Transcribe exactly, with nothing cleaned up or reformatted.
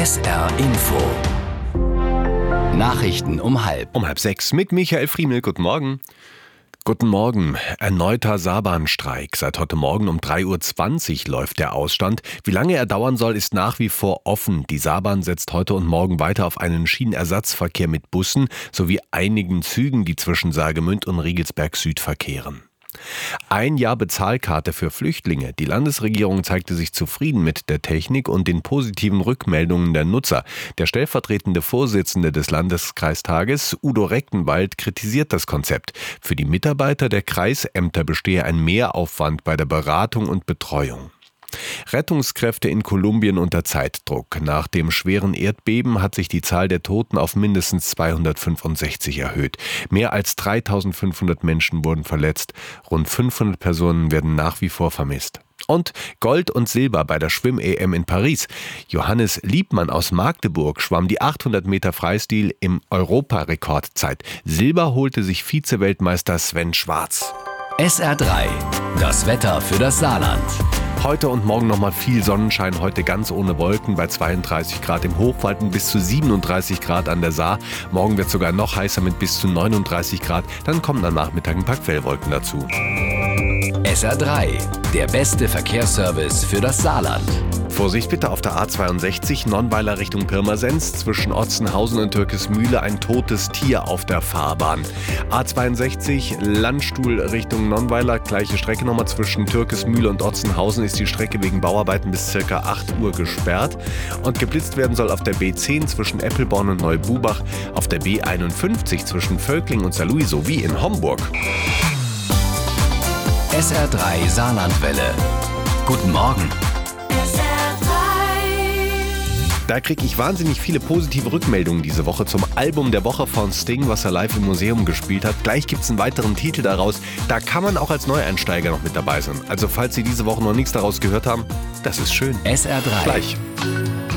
S R Info. Nachrichten um halb. Um halb sechs mit Michael Friemel. Guten Morgen. Guten Morgen. Erneuter Saarbahnstreik. Seit heute Morgen um drei Uhr zwanzig läuft der Ausstand. Wie lange er dauern soll, ist nach wie vor offen. Die Saarbahn setzt heute und morgen weiter auf einen Schienenersatzverkehr mit Bussen sowie einigen Zügen, die zwischen Saargemünd und Riegelsberg Süd verkehren. Ein Jahr Bezahlkarte für Flüchtlinge. Die Landesregierung zeigte sich zufrieden mit der Technik und den positiven Rückmeldungen der Nutzer. Der stellvertretende Vorsitzende des Landeskreistages, Udo Rechtenwald, kritisiert das Konzept. Für die Mitarbeiter der Kreisämter bestehe ein Mehraufwand bei der Beratung und Betreuung. Rettungskräfte in Kolumbien unter Zeitdruck. Nach dem schweren Erdbeben hat sich die Zahl der Toten auf mindestens zweihundertfünfundsechzig erhöht. Mehr als dreitausendfünfhundert Menschen wurden verletzt. Rund fünfhundert Personen werden nach wie vor vermisst. Und Gold und Silber bei der Schwimm-E M in Paris. Johannes Liebmann aus Magdeburg schwamm die achthundert Meter Freistil im Europarekordzeit. Silber holte sich Vize-Weltmeister Sven Schwarz. S R drei. Das Wetter für das Saarland. Heute und morgen nochmal viel Sonnenschein, heute ganz ohne Wolken bei zweiunddreißig Grad im Hochwalden bis zu siebenunddreißig Grad an der Saar. Morgen wird es sogar noch heißer mit bis zu neununddreißig Grad, dann kommen am Nachmittag ein paar Quellwolken dazu. S R drei, der beste Verkehrsservice für das Saarland. Vorsicht bitte auf der A zweiundsechzig, Nonnweiler Richtung Pirmasens, zwischen Otzenhausen und Türkismühle ein totes Tier auf der Fahrbahn. A zweiundsechzig, Landstuhl Richtung Nonnweiler, gleiche Strecke nochmal zwischen Türkismühle und Otzenhausen ist die Strecke wegen Bauarbeiten bis ca. acht Uhr gesperrt. Und geblitzt werden soll auf der B zehn zwischen Eppelborn und Neububach, auf der B einundfünfzig zwischen Völkling und Saarlouis sowie in Homburg. S R drei Saarlandwelle. Guten Morgen. Da kriege ich wahnsinnig viele positive Rückmeldungen diese Woche zum Album der Woche von Sting, was er live im Museum gespielt hat. Gleich gibt es einen weiteren Titel daraus. Da kann man auch als Neueinsteiger noch mit dabei sein. Also falls Sie diese Woche noch nichts daraus gehört haben, das ist schön. S R drei. Gleich.